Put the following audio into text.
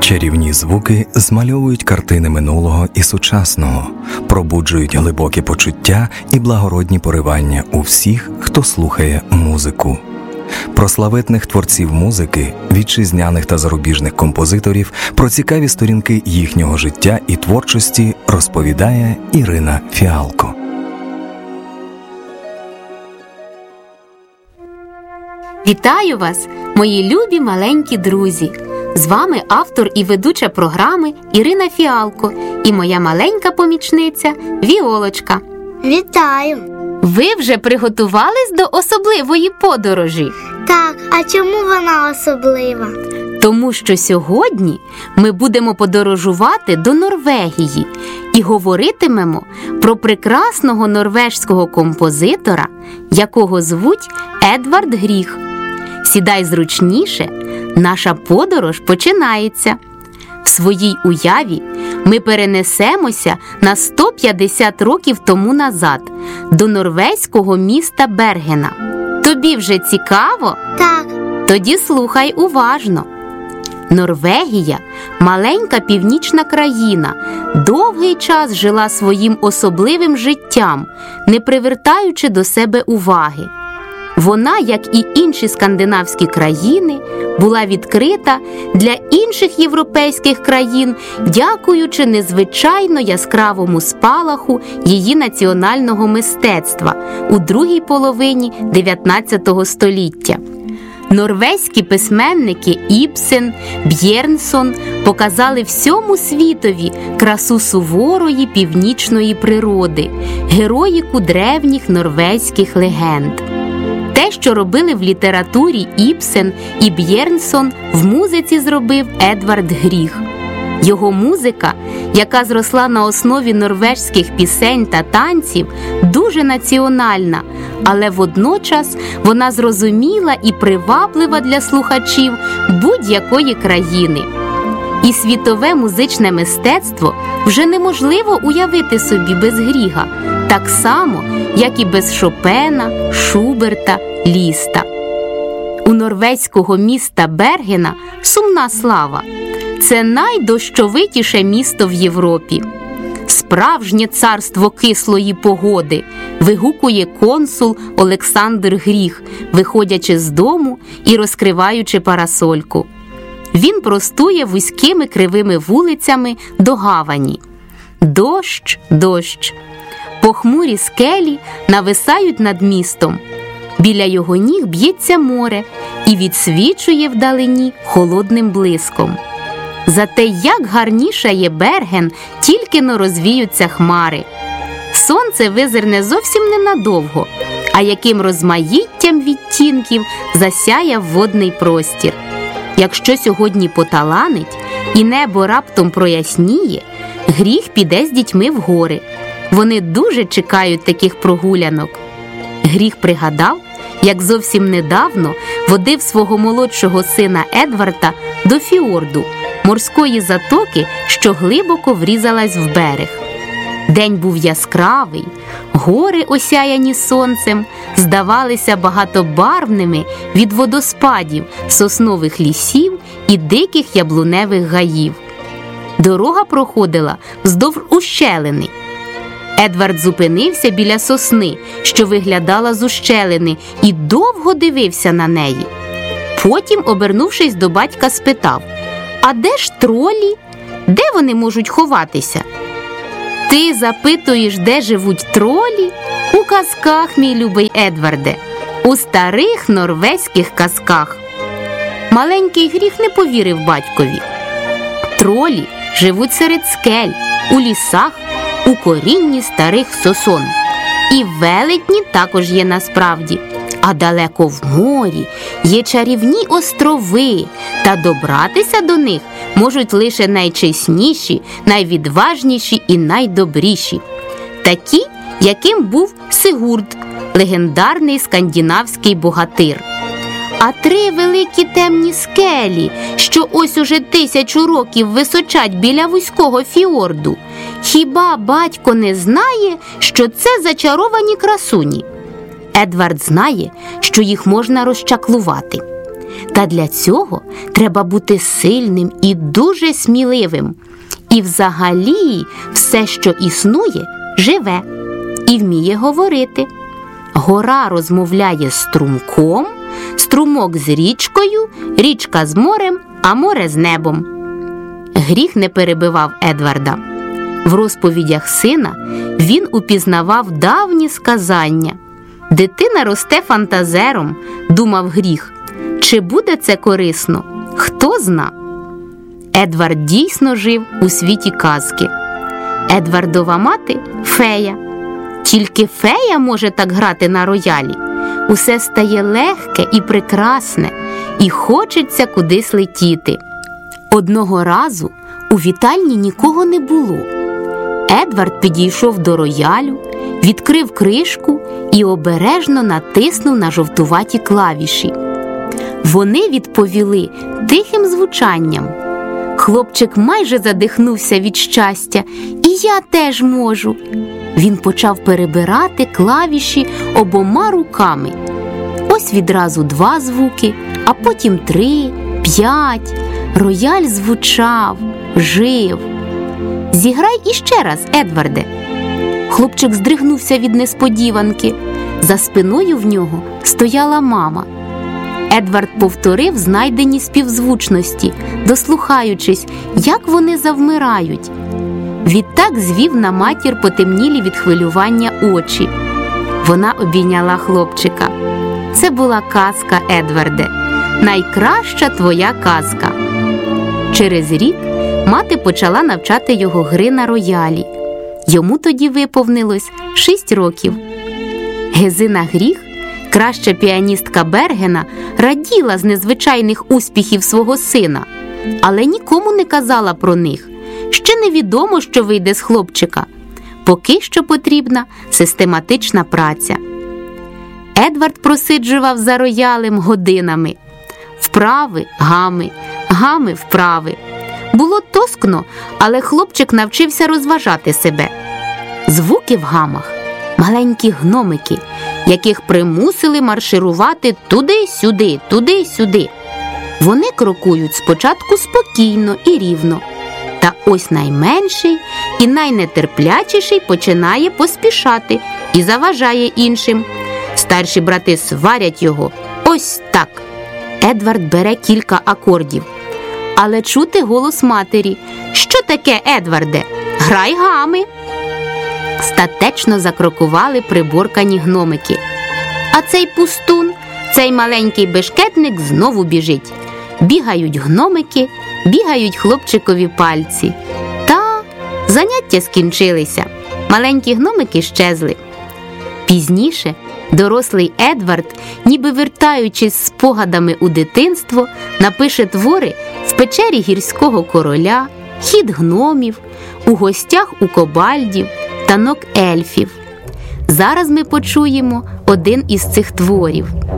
Чарівні звуки змальовують картини минулого і сучасного, пробуджують глибокі почуття і благородні поривання у всіх, хто слухає музику. Про славетних творців музики, вітчизняних та зарубіжних композиторів, про цікаві сторінки їхнього життя і творчості розповідає Ірина Фіалко. Вітаю вас, мої любі маленькі друзі! З вами автор і ведуча програми Ірина Фіалко і моя маленька помічниця Віолочка. Вітаю! Ви вже приготувались до особливої подорожі? Так, а чому вона особлива? Тому що сьогодні ми будемо подорожувати до Норвегії і говоритимемо про прекрасного норвежського композитора, якого звуть Едвард Гріг. Сідай зручніше, наша подорож починається. В своїй уяві ми перенесемося на 150 років тому назад, до норвезького міста Бергена. Тобі вже цікаво? Так. Тоді слухай уважно. Норвегія – маленька північна країна, довгий час жила своїм особливим життям, не привертаючи до себе уваги. Вона, як і інші скандинавські країни, була відкрита для інших європейських країн, дякуючи незвичайно яскравому спалаху її національного мистецтва у другій половині 19 століття. Норвезькі письменники Ібсен, Б'єрнсон показали всьому світові красу суворої північної природи, героїку древніх норвезьких легенд. Те, що робили в літературі Ібсен і Б'єрнсон, в музиці зробив Едвард Гріг. Його музика, яка зросла на основі норвезьких пісень та танців, дуже національна, але водночас вона зрозуміла і приваблива для слухачів будь-якої країни. І світове музичне мистецтво вже неможливо уявити собі без Гріга, так само, як і без Шопена, Шуберта, Ліста. У норвезького міста Бергена сумна слава. Це найдощовитіше місто в Європі. Справжнє царство кислої погоди, вигукує консул Олександр Гріг, виходячи з дому і розкриваючи парасольку. Він простує вузькими кривими вулицями до гавані. Дощ, дощ. Похмурі скелі нависають над містом. Біля його ніг б'ється море і відсвічує вдалині холодним блиском. Зате як гарнішає Берген, тільки-но розвіються хмари. Сонце визирне зовсім ненадовго, а яким розмаїттям відтінків засяяв водний простір. Якщо сьогодні поталанить і небо раптом проясніє, Гріг піде з дітьми в гори. Вони дуже чекають таких прогулянок. Гріг пригадав, як зовсім недавно водив свого молодшого сина Едварда до фіорду, морської затоки, що глибоко врізалась в берег. День був яскравий, гори, осяяні сонцем, здавалися багатобарвними від водоспадів, соснових лісів і диких яблуневих гаїв. Дорога проходила вздовж ущелини. Едвард зупинився біля сосни, що виглядала з ущелини, і довго дивився на неї. Потім, обернувшись до батька, спитав: «А де ж тролі? Де вони можуть ховатися?» «Ти запитуєш, де живуть тролі? У казках, мій любий Едварде, у старих норвезьких казках». Маленький Гріг не повірив батькові. Тролі живуть серед скель, у лісах, у корінні старих сосон. І велетні також є насправді. А далеко в морі є чарівні острови, та добратися до них можуть лише найчесніші, найвідважніші і найдобріші. Такі, яким був Сигурд, легендарний скандинавський богатир. А 3 великі темні скелі, що ось уже 1000 років височать біля вузького фіорду, хіба батько не знає, що це зачаровані красуні? Едвард знає, що їх можна розчаклувати. Та для цього треба бути сильним і дуже сміливим. І взагалі все, що існує, живе і вміє говорити. Гора розмовляє з струмком, струмок з річкою, річка з морем, а море з небом. Гріх не перебивав Едварда. В розповідях сина він упізнавав давні сказання. Дитина росте фантазером, думав Гріх. Чи буде це корисно? Хто зна? Едвард дійсно жив у світі казки. Едвардова мати – фея. Тільки фея може так грати на роялі. Усе стає легке і прекрасне, і хочеться кудись летіти. Одного разу у вітальні нікого не було. Едвард підійшов до роялю, відкрив кришку і обережно натиснув на жовтуваті клавіші. Вони відповіли тихим звучанням. Хлопчик майже задихнувся від щастя. «І я теж можу!» Він почав перебирати клавіші обома руками. Ось відразу 2 звуки, а потім 3, 5. Рояль звучав, жив. «Зіграй іще раз, Едварде!» Хлопчик здригнувся від несподіванки. За спиною в нього стояла мама. Едвард повторив знайдені співзвучності, дослухаючись, як вони завмирають. Відтак звів на матір потемнілі від хвилювання очі. Вона обійняла хлопчика. Це була казка, Едварде. Найкраща твоя казка. Через рік мати почала навчати його гри на роялі. Йому тоді виповнилось 6 років. Гезина Гріх, краща піаністка Бергена, раділа з незвичайних успіхів свого сина, але нікому не казала про них. Ще невідомо, що вийде з хлопчика. Поки що потрібна систематична праця. Едвард просиджував за роялем годинами. Вправи, гами, гами, вправи. Було тоскно, але хлопчик навчився розважати себе. Звуки в гамах – маленькі гномики, яких примусили марширувати туди-сюди, туди-сюди. Вони крокують спочатку спокійно і рівно. Та ось найменший і найнетерплячіший починає поспішати і заважає іншим. Старші брати сварять його. Ось так. Едвард бере кілька акордів. Але чути голос матері. «Що таке, Едварде? Грай гами!» Статечно закрокували приборкані гномики. А цей пустун, цей маленький бешкетник знову біжить. Бігають гномики, бігають хлопчикові пальці. Та заняття скінчилися. Маленькі гномики щезли. Пізніше дорослий Едвард, ніби вертаючись спогадами у дитинство, напише твори «В печері гірського короля», «Хід гномів», «У гостях у кобальдів», «Танок ельфів». Зараз ми почуємо один із цих творів.